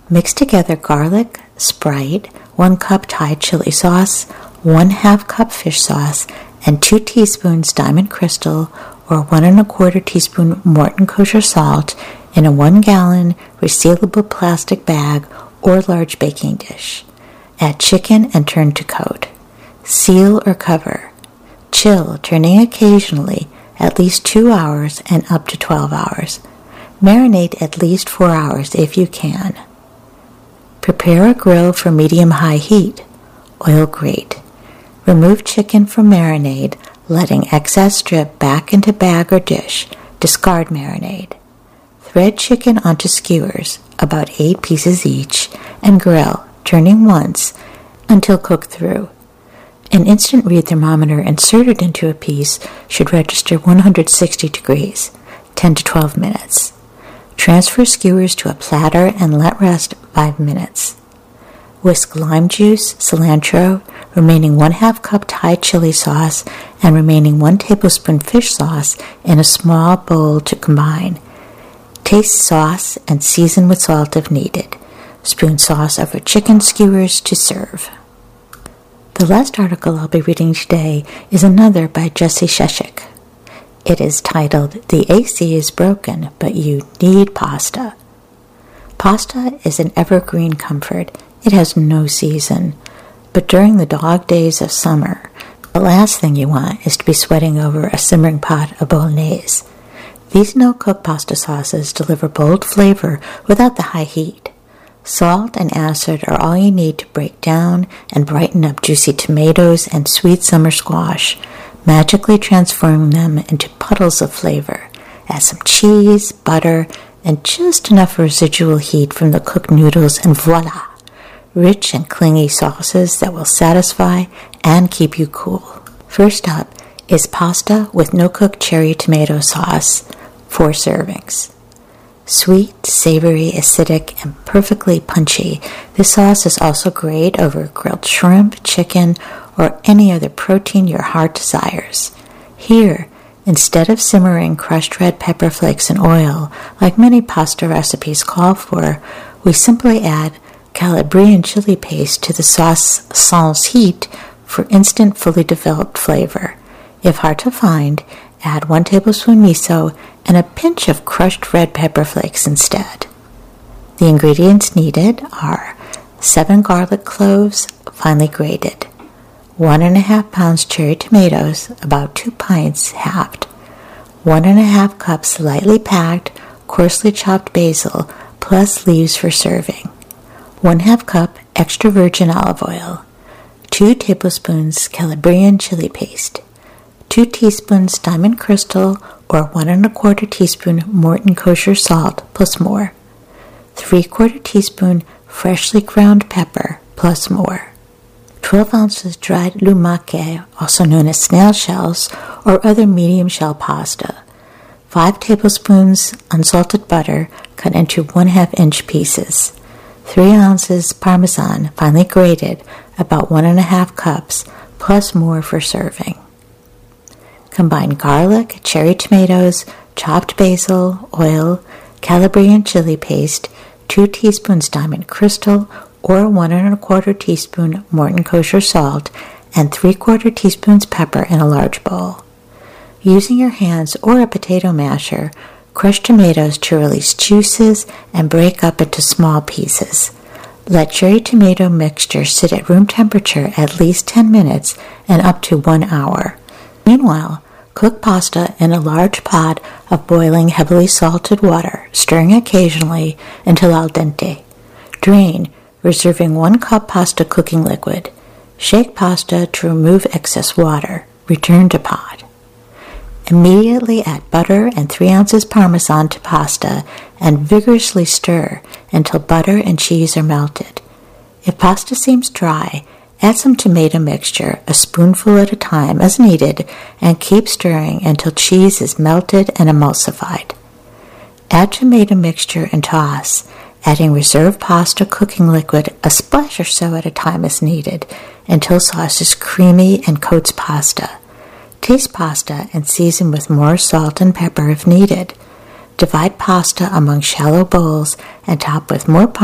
Mix together garlic, Sprite, 1 cup Thai chili sauce, 1/2 cup fish sauce, and 2 teaspoons Diamond Crystal or 1 1/4 teaspoon Morton kosher salt in a 1-gallon resealable plastic bag or large baking dish. Add chicken and turn to coat. Seal or cover. Chill, turning occasionally, at least 2 hours and up to 12 hours. Marinate at least 4 hours if you can. Prepare a grill for medium-high heat. Oil grate. Remove chicken from marinade, letting excess drip back into bag or dish. Discard marinade. Thread chicken onto skewers, about 8 pieces each, and grill, turning once, until cooked through. An instant read thermometer inserted into a piece should register 160 degrees, 10 to 12 minutes. Transfer skewers to a platter and let rest 5 minutes. Whisk lime juice, cilantro, remaining 1/2 cup Thai chili sauce, and remaining 1 tablespoon fish sauce in a small bowl to combine. Taste sauce and season with salt if needed. Spoon sauce over chicken skewers to serve. The last article I'll be reading today is another by Jesse Sheshik. It is titled, "The AC is Broken, But You Need Pasta." Pasta is an evergreen comfort. It has no season. But during the dog days of summer, the last thing you want is to be sweating over a simmering pot of bolognese. These no-cook pasta sauces deliver bold flavor without the high heat. Salt and acid are all you need to break down and brighten up juicy tomatoes and sweet summer squash, magically transforming them into puddles of flavor. Add some cheese, butter, and just enough residual heat from the cooked noodles, and voila! Rich and clingy sauces that will satisfy and keep you cool. First up is pasta with no-cook cherry tomato sauce, 4 servings. Sweet, savory, acidic, and perfectly punchy, this sauce is also great over grilled shrimp, chicken, or any other protein your heart desires. Here, instead of simmering crushed red pepper flakes in oil, like many pasta recipes call for, we simply add Calabrian chili paste to the sauce sans heat for instant, fully developed flavor. If hard to find, add 1 tablespoon miso and a pinch of crushed red pepper flakes instead. The ingredients needed are 7 garlic cloves, finely grated, 1.5 pounds cherry tomatoes, about 2 pints, halved, 1.5 cups lightly packed, coarsely chopped basil, plus leaves for serving, 1/2 cup extra virgin olive oil, 2 tablespoons Calabrian chili paste, 2 teaspoons Diamond Crystal or 1 1/4 teaspoon Morton kosher salt plus more, 3/4 teaspoon freshly ground pepper plus more, 12 ounces dried lumache, also known as snail shells, or other medium shell pasta, 5 tablespoons unsalted butter cut into 1/2 inch pieces, 3 ounces Parmesan, finely grated, about 1.5 cups, plus more for serving. Combine garlic, cherry tomatoes, chopped basil, oil, Calabrian chili paste, 2 teaspoons Diamond Crystal, or 1 1/4 teaspoon Morton kosher salt, and 3/4 teaspoons pepper in a large bowl. Using your hands or a potato masher, crush tomatoes to release juices and break up into small pieces. Let cherry tomato mixture sit at room temperature at least 10 minutes and up to 1 hour. Meanwhile, cook pasta in a large pot of boiling heavily salted water, stirring occasionally until al dente. Drain, reserving 1 cup pasta cooking liquid. Shake pasta to remove excess water. Return to pot. Immediately add butter and 3 ounces Parmesan to pasta and vigorously stir until butter and cheese are melted. If pasta seems dry, add some tomato mixture, a spoonful at a time as needed, and keep stirring until cheese is melted and emulsified. Add tomato mixture and toss, adding reserved pasta cooking liquid a splash or so at a time as needed until sauce is creamy and coats pasta. Taste pasta and season with more salt and pepper if needed. Divide pasta among shallow bowls and top with more